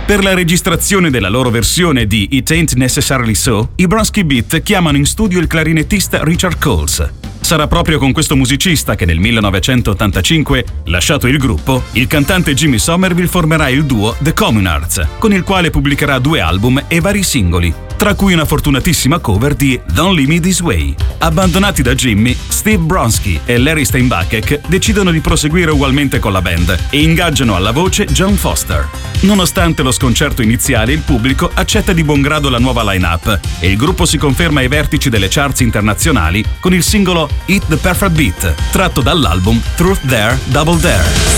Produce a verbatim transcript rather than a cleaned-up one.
Per la registrazione della loro versione di It Ain't Necessarily So, i Bronski Beat chiamano in studio il clarinettista Richard Coles. Sarà proprio con questo musicista che nel millenovecentottantacinque, lasciato il gruppo, il cantante Jimmy Somerville formerà il duo The Communards, con il quale pubblicherà due album e vari singoli, tra cui una fortunatissima cover di Don't Leave Me This Way. Abbandonati da Jimmy, Steve Bronski e Larry Steinbuckek decidono di proseguire ugualmente con la band e ingaggiano alla voce John Foster. Nonostante lo sconcerto iniziale, il pubblico accetta di buon grado la nuova line-up e il gruppo si conferma ai vertici delle charts internazionali con il singolo Hit the Perfect Beat, tratto dall'album Truth Dare Double Dare.